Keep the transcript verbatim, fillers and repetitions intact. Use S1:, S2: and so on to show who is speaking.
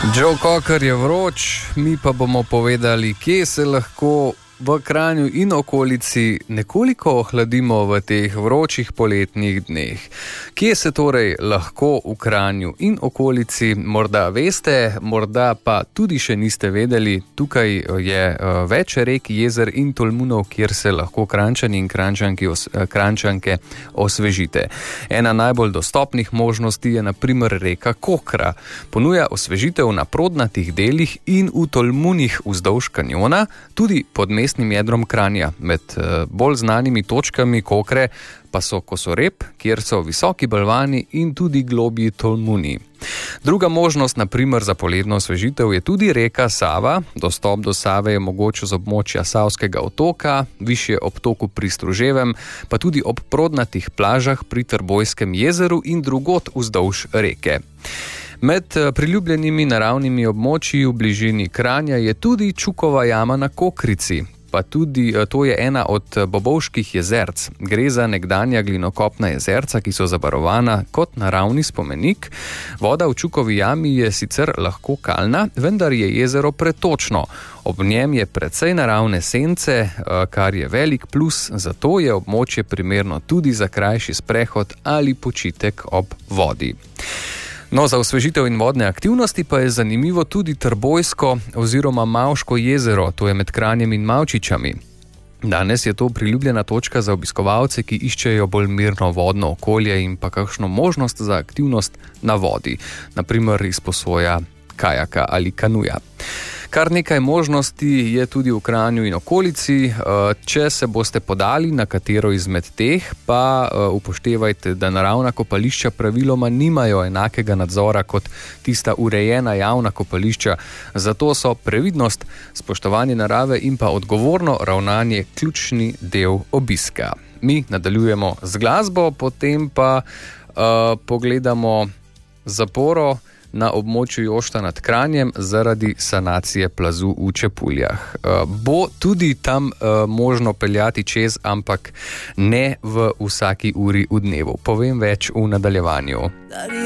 S1: Joe Cocker je vroč, mi pa bomo povedali, kje se lahko v Kranju in okolici nekoliko ohladimo v teh vročih poletnih dneh. Kje se torej lahko v Kranju in okolici, morda veste, morda pa tudi še niste vedeli, tukaj je več rek, jezer in tolmunov, kjer se lahko Kranjčani in Kranjčanki, Kranjčanke osvežite. Ena najbolj dostopnih možnosti je na primer reka Kokra. Ponuja osvežitev na prodnatih delih in v tolmunih vzdolž kanjona, tudi pod mestnim jedrom Kranja. Med bolj znanimi točkami Kokre pa so Kosorep, kjer so visoki balvani in tudi globji tolmuni. Druga možnost, na primer za poletno osvežitev, je tudi reka Sava. Dostop do Save je mogoč z območja Savskega otoka, višje ob toku pri Struževem, pa tudi ob prodnatih plažah pri Trbojskem jezeru in drugod vzdolž reke. Med priljubljenimi naravnimi območji v bližini Kranja je tudi Čukova jama na Kokrici. Pa tudi to je ena od Bobovških jezerc. Gre za nekdanja glinokopna jezerca, ki so zavarovana kot naravni spomenik. Voda v Čukovi jami je sicer lahko kalna, vendar je jezero pretočno. Ob njem je precej naravne sence, kar je velik plus, zato je območje primerno tudi za krajši sprehod ali počitek ob vodi. No, za osvežitev in vodne aktivnosti pa je zanimivo tudi Trbojsko oziroma Mavško jezero, to je med Kranjem in Mavčičami. Danes je to priljubljena točka za obiskovalce, ki iščejo bolj mirno vodno okolje in pa kakšno možnost za aktivnost na vodi, na primer izposoja kajaka ali kanuja. Kar nekaj možnosti je tudi v Kranju in okolici. Če se boste podali na katero izmed teh, pa upoštevajte, da naravna kopališča praviloma nimajo enakega nadzora kot tista urejena javna kopališča, zato so previdnost, spoštovanje narave in pa odgovorno ravnanje ključni del obiska. Mi nadaljujemo z glasbo, potem pa uh, pogledamo zaporo na območju Jošta nad Kranjem zaradi sanacije plazu v Čepuljah. Bo tudi tam možno peljati čez, ampak ne v vsaki uri v dnevu. Povem več v nadaljevanju.